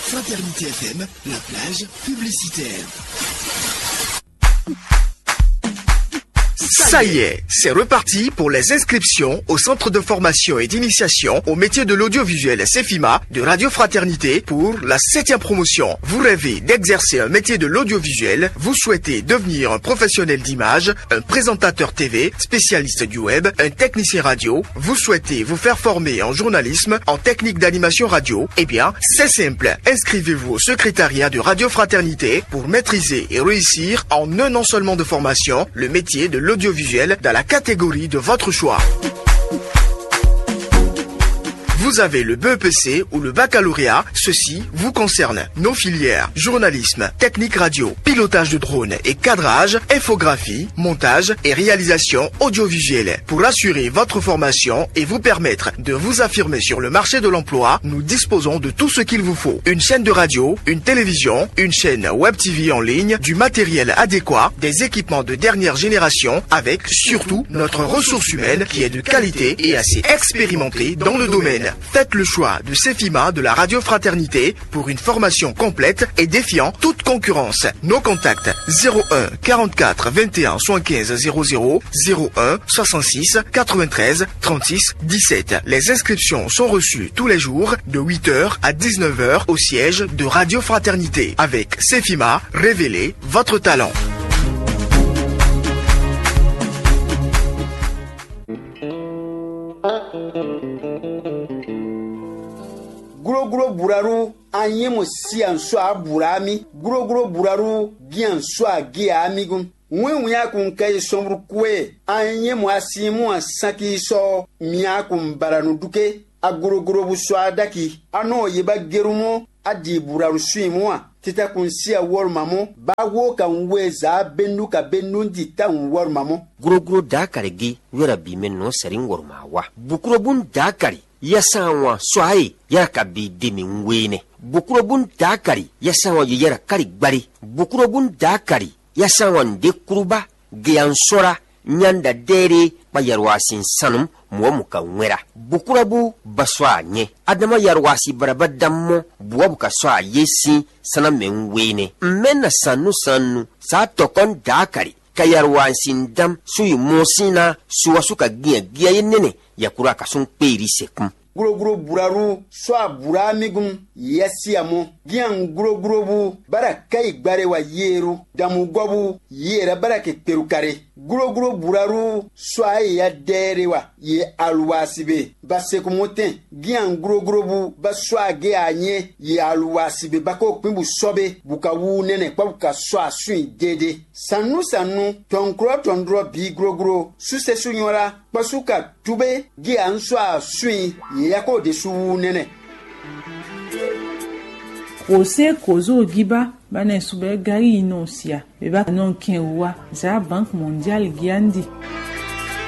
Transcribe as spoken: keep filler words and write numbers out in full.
Fraternité F M, la plage publicitaire. Ça y est, c'est reparti pour les inscriptions au centre de formation et d'initiation au métier de l'audiovisuel CEFIMA de Radio Fraternité pour la septième promotion. Vous rêvez d'exercer un métier de l'audiovisuel, vous souhaitez devenir un professionnel d'image, un présentateur T V, spécialiste du web, un technicien radio, vous souhaitez vous faire former en journalisme, en technique d'animation radio, eh bien, c'est simple. Inscrivez-vous au secrétariat de Radio Fraternité pour maîtriser et réussir en un an seulement de formation le métier de l'audiovisuel dans la catégorie de votre choix. Vous avez le B E P C ou le baccalauréat, ceci vous concerne. Nos filières, journalisme, technique radio, pilotage de drone et cadrage, infographie, montage et réalisation audiovisuelle. Pour assurer votre formation et vous permettre de vous affirmer sur le marché de l'emploi, nous disposons de tout ce qu'il vous faut. Une chaîne de radio, une télévision, une chaîne web T V en ligne, du matériel adéquat, des équipements de dernière génération avec surtout notre ressource humaine qui est de qualité et assez expérimentée dans le domaine. Faites le choix de CEFIMA de la Radio Fraternité pour une formation complète et défiant toute concurrence. Nos contacts zéro un quarante-quatre vingt et un soixante-quinze zéro zéro, zéro un soixante-six quatre-vingt-treize trente-six dix-sept. Les inscriptions sont reçues tous les jours de huit heures à dix-neuf heures au siège de Radio Fraternité. Avec CEFIMA, révélez votre talent. Guro guro buraru anye mo si anso aburami guro guro buraru gi anso agi amigun wen wen akun kai sombru kwe anye mo asimu asaki so mi akun baranu duke aguro guro bu so adaki ano yeba gerumo adi buraru suimu a tita kun si awor mamo bawo kan weza benu ka benu di ta wor mamo guro guro dakare gi yora bi men no serin wor mawa bukuro bun dakari yasanwa swai yara kabi dimi ngwene bukuro bun dakari yasanwa yara kari gbari bukuro bun dakari yasanwa ndekuruba giansora nyanda dere bayarwasin sanum muamuka nwera bukurabu baswa nye adama yarwasi barabadammo buabuka swa yesi sana menwene mena sanu sanu sa tokon dakari kayarwasin dam suyu mosina suwasuka gia gia yenene yakura kasun peri sekum guro guro buraru so abura migum yesi amo gian guro guro bu bara kai gbare wa yeru damu gobu yera bara ke perukare guro guro buraru so ya dere wa ye alwasibe base ko moten gian guro guro bu baso age anye ye alwasibe bako pimbu sobe buka wu nene kwa buka so asun dede sanu sanu tonkro tondro bi guro guro suse sunyora pasuka tube gian so asun yako de su nene Ose kozo giba bana sube gari inosia beba non kenwa za bank mondial giandi